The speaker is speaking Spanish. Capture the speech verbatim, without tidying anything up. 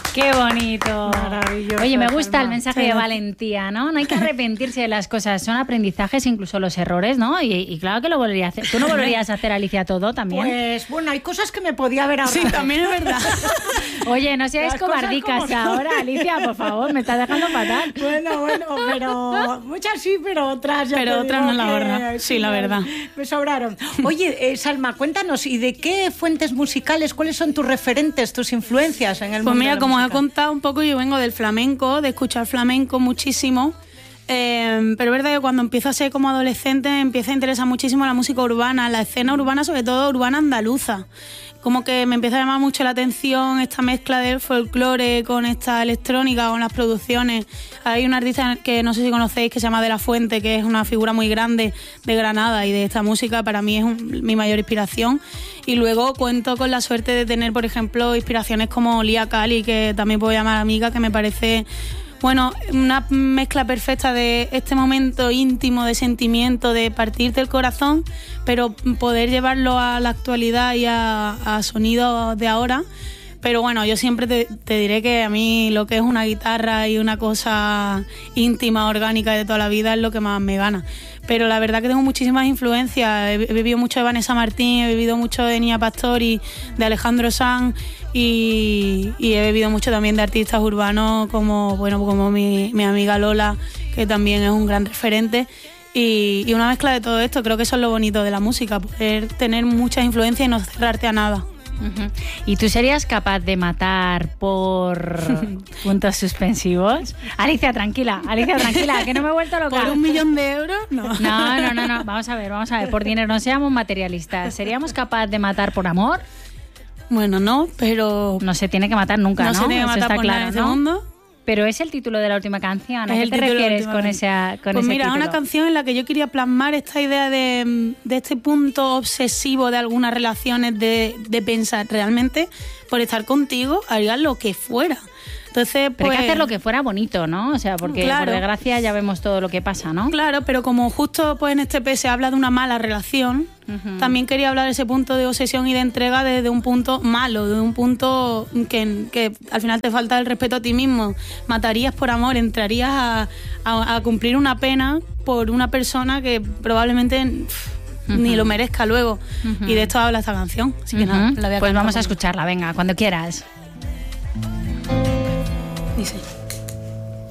Qué bonito. Maravilloso. Oye, me gusta Salma. el mensaje Sí. de valentía, ¿no? No hay que arrepentirse de las cosas, son aprendizajes, incluso los errores, ¿no? Y, y claro que lo volvería a hacer. ¿Tú no volverías a hacer, Alicia, todo también? Pues bueno, hay cosas que me podía haber ahorrado. Sí, también es verdad. Oye, no seáis Las cosas cobardicas como son. ahora, Alicia, por favor, me estás dejando fatal. Bueno, bueno, pero muchas sí, pero otras ya Pero te otras digo no, la que verdad. Sí, la me- verdad. Me sobraron. Oye, eh, Salma, cuéntanos, ¿y de qué fuentes musicales, cuáles son tus referentes, tus influencias en el Pues mundo mira, de la como os he música? contado un poco, yo vengo del flamenco, de escuchar flamenco muchísimo. Eh, pero es verdad que cuando empiezo a ser como adolescente me empieza a interesar muchísimo la música urbana, la escena urbana, sobre todo urbana andaluza. Como que me empieza a llamar mucho la atención esta mezcla del folclore con esta electrónica, con las producciones. Hay un artista que no sé si conocéis que se llama De La Fuente, que es una figura muy grande de Granada y de esta música, para mí es un- mi mayor inspiración. Y luego cuento con la suerte de tener, por ejemplo, inspiraciones como Lía Cali, que también puedo llamar amiga, que me parece... Bueno, una mezcla perfecta de este momento íntimo de sentimiento, de partirte el corazón, pero poder llevarlo a la actualidad y a, a sonidos de ahora. Pero bueno, yo siempre te, te diré que a mí lo que es una guitarra y una cosa íntima, orgánica de toda la vida es lo que más me gana. Pero la verdad que tengo muchísimas influencias. He, he vivido mucho de Vanessa Martín, he vivido mucho de Niña Pastori, de Alejandro Sanz y, y he vivido mucho también de artistas urbanos como, bueno, como mi, mi amiga Lola, que también es un gran referente. Y, y una mezcla de todo esto, creo que eso es lo bonito de la música, poder tener muchas influencias y no cerrarte a nada. Uh-huh. ¿Y tú serías capaz de matar por puntos suspensivos? Alicia, tranquila, Alicia, tranquila, que no me he vuelto loca. ¿Por un millón de euros? No. No, no, no, no, vamos a ver, vamos a ver, por dinero, no seamos materialistas. ¿Seríamos capaces de matar por amor? Bueno, no, pero... No se tiene que matar nunca, ¿no? No se tiene que Eso matar está por claro, nada en este ¿no? mundo. Pero es el título de la última canción. ¿A Es qué el te título de la refieres última con, canción. esa, con pues ese mira, título? una canción en la que yo quería plasmar esta idea de, de este punto obsesivo de algunas relaciones, de, de pensar realmente por estar contigo haría lo que fuera. Entonces, Pero pues, hay que hacer lo que fuera bonito, ¿no? O sea, porque Claro. por desgracia ya vemos todo lo que pasa, ¿no? Claro, pero como justo pues en este P se habla de una mala relación, Ujú. también quería hablar de ese punto de obsesión y de entrega desde un punto malo, de un punto que, que al final te falta el respeto a ti mismo. Matarías por amor, entrarías a, a, a cumplir una pena por una persona que probablemente pff, Ujú. ni lo merezca luego. Ujú. Y de esto habla esta canción. Así que Ujú. nada, la voy a Pues cantar vamos a con- escucharla, venga, cuando quieras. Dice.